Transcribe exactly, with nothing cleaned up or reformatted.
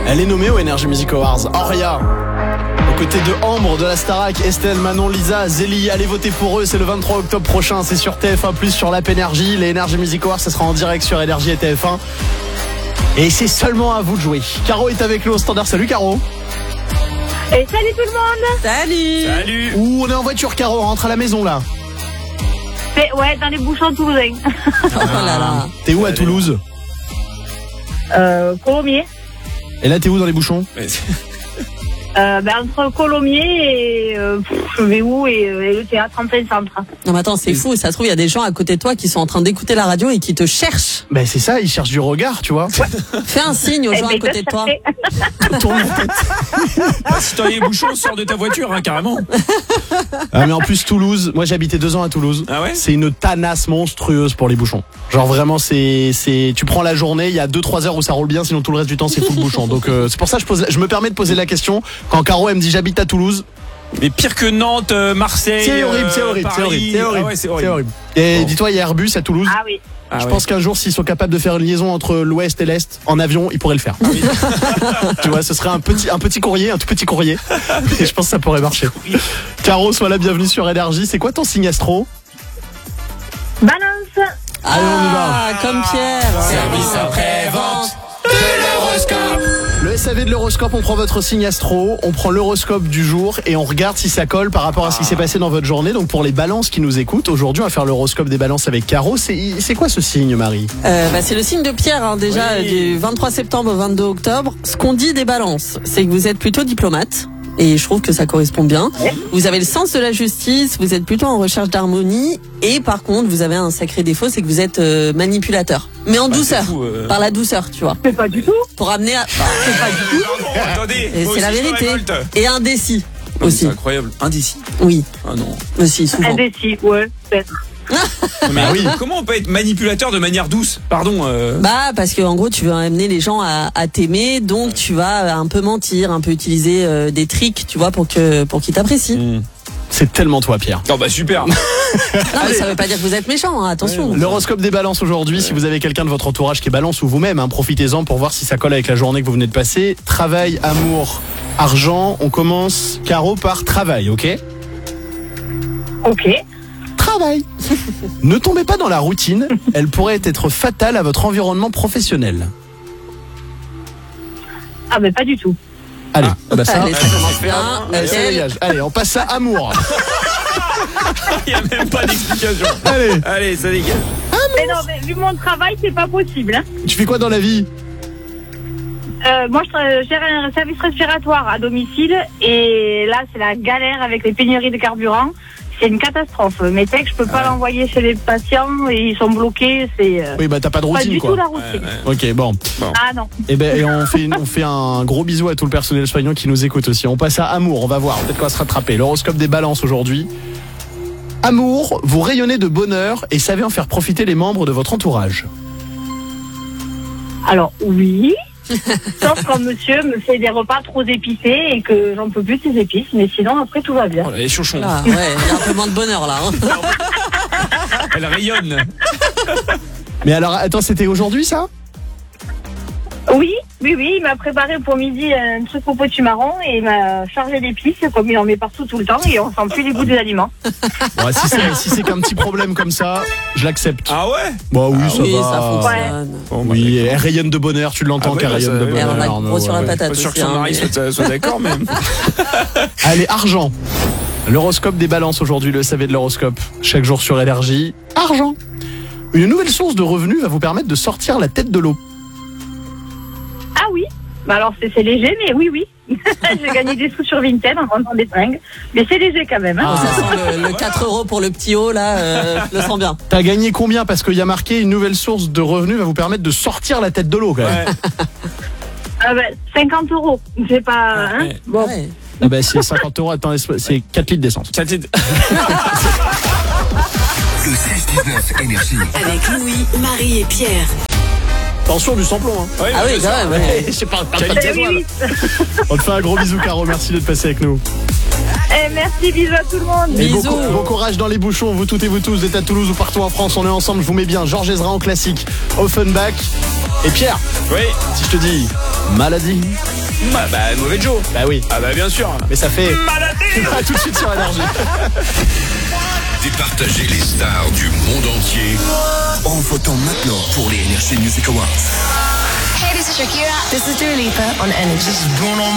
Elle est nommée aux Energy Music Awards. Auria. Aux côtés de Ambre, de la Starac, Estelle, Manon, Lisa, Zélie. Allez voter pour eux, c'est le vingt-trois octobre prochain. C'est sur T F un plus, sur l'app Énergie. Les Energy Music Awards, ça sera en direct sur Énergie et T F un. Et c'est seulement à vous de jouer. Caro est avec nous au standard. Salut Caro. Et salut tout le monde. Salut. Salut. Ouh, on est en voiture Caro, on rentre à la maison là. C'est, ouais, dans les bouchons toulousains. Oh là là. T'es où à Toulouse? Euh, Colomiers. Et là t'es où dans les bouchons? Euh, ben, entre Colomiers et euh, pff, je vais où et, et le théâtre en plein centre. Non mais attends, c'est fou, ça se trouve il y a des gens à côté de toi qui sont en train d'écouter la radio et qui te cherchent. Ben c'est ça, ils cherchent du regard, tu vois. Fais un signe aux Eh gens ben, à côté de toi. Tourne la tête. Ah, si t'as les bouchons, sors de ta voiture, hein, carrément. Ah mais en plus Toulouse, moi j'ai habité deux ans à Toulouse. Ah ouais? C'est une tanasse monstrueuse pour les bouchons. Genre vraiment c'est c'est tu prends la journée, il y a deux trois heures où ça roule bien, sinon tout le reste du temps c'est full bouchon. Donc euh, c'est pour ça que je pose je me permets de poser la question quand Caro elle me dit j'habite à Toulouse. Mais pire que Nantes, euh, Marseille. C'est horrible, c'est horrible, c'est horrible, c'est horrible, Ah ouais, c'est c'est horrible. horrible. Et Bon. dis-toi, il y a Airbus à Toulouse. Ah oui. Ah je ouais. pense qu'un jour, s'ils sont capables de faire une liaison entre l'Ouest et l'Est en avion, ils pourraient le faire. Tu vois, ce serait un petit, un petit courrier, un tout petit courrier. Et je pense que ça pourrait marcher. Caro, sois la bienvenue sur Énergie. C'est quoi ton signe astro? Balance. Allez, on y va. Ah, comme Pierre. Service après-vente de l'horoscope. Le S A V de l'horoscope, on prend votre signe astro, on prend l'horoscope du jour et on regarde si ça colle par rapport à ce qui s'est passé dans votre journée. Donc pour les balances qui nous écoutent, aujourd'hui on va faire l'horoscope des balances avec Caro. C'est, c'est quoi ce signe, Marie? Euh, bah, c'est le signe de Pierre, hein, déjà, Oui. du vingt-trois septembre au vingt-deux octobre. Ce qu'on dit des balances, c'est que vous êtes plutôt diplomate. Et je trouve que ça correspond bien. Vous avez le sens de la justice, vous êtes plutôt en recherche d'harmonie. Et par contre, vous avez un sacré défaut, c'est que vous êtes euh, manipulateur. Mais en Bah, douceur, c'est fou, euh. par la douceur, tu vois. Mais pas du tout. Pour amener à... Pardon, attendez. Et moi c'est la aussi, je me vérité. révolte. Et indécis Non, mais aussi. C'est incroyable. Indécis. Oui, Ah non. aussi, souvent. Indécis, ouais, peut-être. Mais Ah oui. comment on peut être manipulateur de manière douce? Pardon. Euh... Bah parce que en gros tu veux amener les gens à, à t'aimer, donc tu vas un peu mentir, un peu utiliser euh, des tricks, tu vois, pour que pour qu'ils t'apprécient. hmm. C'est tellement toi, Pierre. Oh bah super. Non mais ça veut pas dire que vous êtes méchant, hein, attention. L'horoscope des balances aujourd'hui, si vous avez quelqu'un de votre entourage qui est balance ou vous-même, hein, profitez-en pour voir si ça colle avec la journée que vous venez de passer. Travail, amour, argent, on commence, Caro, par travail, ok? Ok. Travail. Ne tombez pas dans la routine, elle pourrait être fatale à votre environnement professionnel. Ah, mais pas du tout. Allez, ah bah ça, Allez, ça commence bien. allez, ça Nickel. dégage. Allez, on passe à amour. Il n'y a même pas d'explication. Allez, Allez, ça dégage. Mais non, mais vu mon travail, c'est pas possible. Hein. tu fais quoi dans la vie? Euh, moi, je tra- gère un service respiratoire à domicile et là, c'est la galère avec les pénuries de carburant. C'est une catastrophe. Mes textes, je peux pas l'envoyer chez les patients et ils sont bloqués. C'est euh, Oui, bah t'as pas de pas routine, du quoi. tout la routine. Ok, bon. Ah non. Et ben, et on fait, on fait un gros bisou à tout le personnel soignant qui nous écoute aussi. On passe à amour, on va voir, peut-être qu'on va se rattraper. L'horoscope des balances aujourd'hui. Amour, vous rayonnez de bonheur et savez en faire profiter les membres de votre entourage. Alors oui, sauf quand monsieur me fait des repas trop épicés et que j'en peux plus de ces épices, mais sinon après tout va bien. Oh là, les chauchons. Là, ouais, il y a un peu moins de bonheur là. Hein. Elle rayonne. Mais alors, attends, c'était aujourd'hui ça? Oui, oui, oui, il m'a préparé pour midi un truc au potu marron et il m'a chargé d'épices comme il en met partout tout le temps et on sent plus les goûts des aliments. Bon, si c'est si c'est qu'un petit problème comme ça, je l'accepte. Ah ouais? Bon, oui, ça Oui, va. ça fonctionne. Bon, bah, Oui, d'accord. elle rayonne de bonheur, tu l'entends Ah ouais, qu'elle bah, rayonne ça- de ouais, Et on bonheur. a non, gros sur la ouais. patate Pas sûr que aussi. son hein, mari mais- soit, soit d'accord même. Allez, argent. L'horoscope des balances aujourd'hui, le savez de l'horoscope. Chaque jour sur Énergie. Argent. Une nouvelle source de revenus va vous permettre de sortir la tête de l'eau. Ah oui, bah alors c'est c'est léger, mais oui, oui. J'ai gagné des sous sur Vinted en vendant des fringues, mais c'est léger quand même. Hein. Ah, ça sent le, le quatre euros pour le petit haut là, euh, je le sens bien. T'as gagné combien? Parce qu'il y a marqué une nouvelle source de revenus va vous permettre de sortir la tête de l'eau quand même. Ouais. Ah bah, cinquante euros, c'est pas... Hein ouais. bon. Ouais. Ah bah c'est cinquante euros, attends, c'est quatre litres d'essence. Tiens, tiens. Le seize dix-neuf Énergie. Avec Louis, Marie et Pierre. Attention du samplon, hein. Ouais, Ah ouais, oui, ça. quand même. Ouais. Je sais pas, pas Qualité. de Eh oui, oui. On te fait un gros bisou, Caro, merci d'être passé avec nous. Eh, merci, bisous à tout le monde. Et bon, Bisous. cou- bon courage dans les bouchons, vous toutes et vous tous, vous êtes à Toulouse ou partout en France, on est ensemble, je vous mets bien. Georges Ezra en classique, Offenbach et Pierre, Oui. si je te dis Maladie. Bah, bah, mauvais Joe. Bah oui. Ah bah bien sûr. Mais ça fait... Maladie. À tout de suite sur Énergie. Départagez les stars du monde entier en votant maintenant pour les Energy Music Awards. Hey, this is Shakira. This is Dua Lipa on Energy.